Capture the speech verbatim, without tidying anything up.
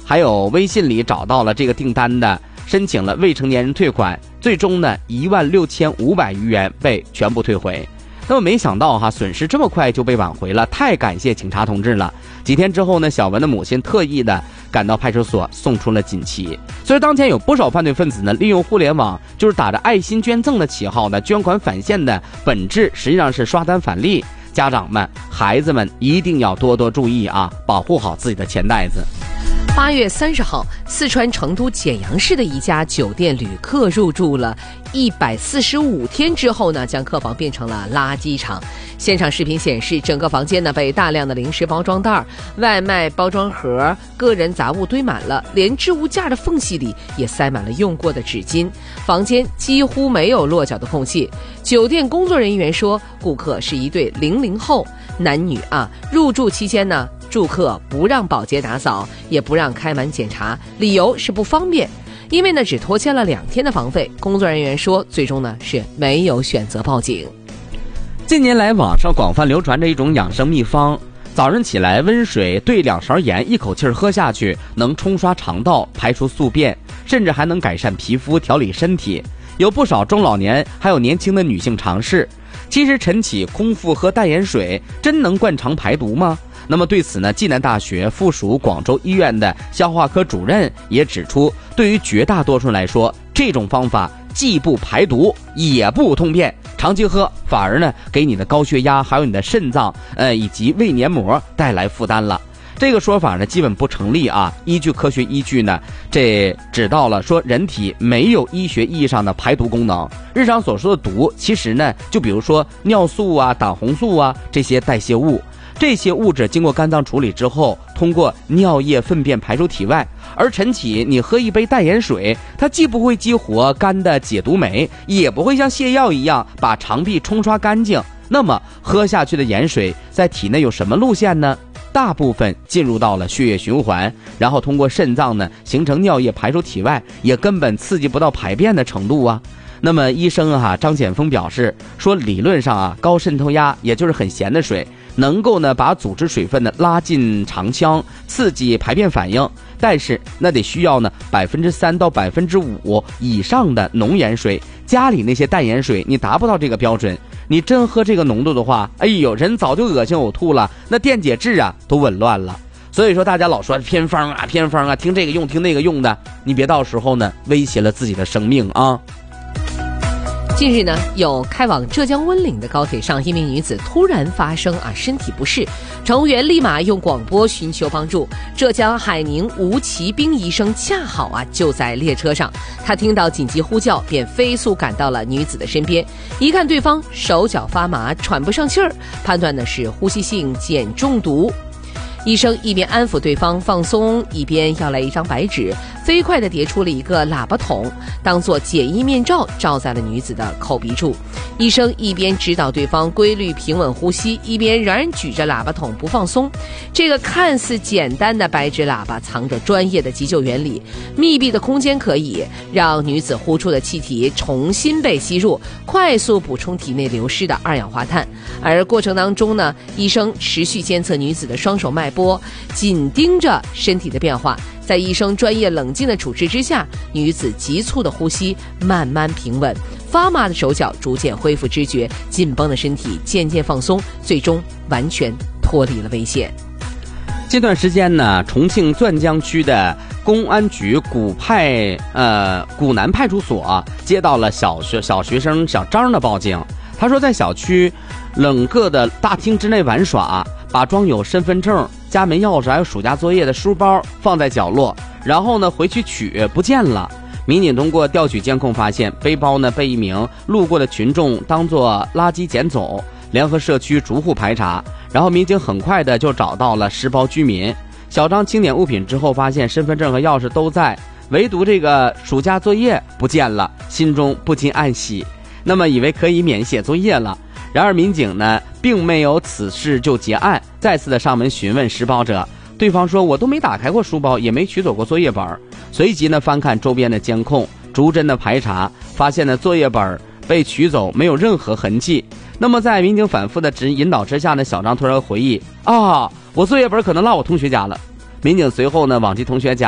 还有微信里找到了这个订单的，申请了未成年人退款，最终呢一万六千五百余元被全部退回。那么没想到哈，损失这么快就被挽回了，太感谢警察同志了。几天之后呢，小文的母亲特意的赶到派出所送出了锦旗。所以当前有不少犯罪分子呢，利用互联网就是打着爱心捐赠的旗号呢，捐款返现的本质实际上是刷单返利。家长们、孩子们一定要多多注意啊，保护好自己的钱袋子。 八月三十号，四川成都简阳市的一家酒店旅客入住了一百四十五天之后呢，将客房变成了垃圾场。现场视频显示，整个房间呢被大量的零食包装袋、外卖包装盒、个人杂物堆满了，连置物架的缝隙里也塞满了用过的纸巾。房间几乎没有落脚的空隙。酒店工作人员说，顾客是一对零零后男女啊，入住期间呢，住客不让保洁打扫，也不让开门检查，理由是不方便。因为呢只拖欠了两天的房费，工作人员说最终呢是没有选择报警。 近年来网上广泛流传着一种养生秘方，早上起来温水兑两勺盐，一口气喝下去，能冲刷肠道，排除宿便，甚至还能改善皮肤，调理身体。有不少中老年还有年轻的女性尝试。其实晨起空腹喝淡盐水真能灌肠排毒吗？那么对此呢，暨南大学附属广州医院的消化科主任也指出，对于绝大多数人来说，这种方法既不排毒也不通便，长期喝反而呢给你的高血压还有你的肾脏呃以及胃黏膜带来负担了。这个说法呢基本不成立啊，依据科学依据呢，这指到了说人体没有医学意义上的排毒功能。日常所说的毒，其实呢就比如说尿素啊、胆红素啊这些代谢物，这些物质经过肝脏处理之后，通过尿液粪便排出体外。而晨起你喝一杯淡盐水，它既不会激活肝的解毒酶，也不会像泻药一样把肠壁冲刷干净。那么喝下去的盐水在体内有什么路线呢？大部分进入到了血液循环，然后通过肾脏呢形成尿液排出体外，也根本刺激不到排便的程度啊。那么医生啊张显峰表示说，理论上啊高渗透压也就是很咸的水能够呢把组织水分呢拉进肠腔，刺激排便反应，但是那得需要呢百分之三到百分之五以上的浓盐水，家里那些淡盐水你达不到这个标准。你真喝这个浓度的话，哎呦，人早就恶心呕吐了，那电解质啊都紊乱了。所以说大家老说偏方啊偏方啊，听这个用听那个用的，你别到时候呢威胁了自己的生命啊。 近日呢，有开往浙江温岭的高铁上，一名女子突然发生啊身体不适，乘务员立马用广播寻求帮助。浙江海宁吴奇兵医生恰好啊就在列车上，他听到紧急呼叫，便飞速赶到了女子的身边。一看对方手脚发麻，喘不上气儿，判断的是呼吸性碱中毒。医生一边安抚对方放松，一边要来一张白纸，飞快地叠出了一个喇叭筒，当作简易面罩罩在了女子的口鼻处。医生一边指导对方规律平稳呼吸，一边仍然举着喇叭筒不放松。这个看似简单的白纸喇叭藏着专业的急救原理，密闭的空间可以让女子呼出的气体重新被吸入，快速补充体内流失的二氧化碳。而过程当中呢，医生持续监测女子的双手脉波，紧盯着身体的变化。在医生专业冷静的处置之下，女子急促的呼吸慢慢平稳，发麻的手脚逐渐恢复知觉，紧绷的身体渐渐放松，最终完全脱离了危险。 这段时间呢，重庆钻江区的公安局古派呃古南派出所接到了小学小学生小张的报警。他说在小区冷个的大厅之内玩耍，把装有身份证、家门钥匙还有暑假作业的书包放在角落，然后呢回去取不见了。民警通过调取监控发现，背包呢被一名路过的群众当作垃圾捡走，联合社区逐户排查，然后民警很快的就找到了拾包居民。小张清点物品之后发现身份证和钥匙都在，唯独这个暑假作业不见了，心中不禁暗喜，那么以为可以免写作业了。然而民警呢并没有此事就结案，再次的上门询问拾包者，对方说我都没打开过书包，也没取走过作业本。随即呢翻看周边的监控，逐帧的排查，发现呢作业本被取走没有任何痕迹。那么在民警反复的指引导之下呢，小张突然回忆啊，我作业本可能落我同学家了。民警随后呢往其同学家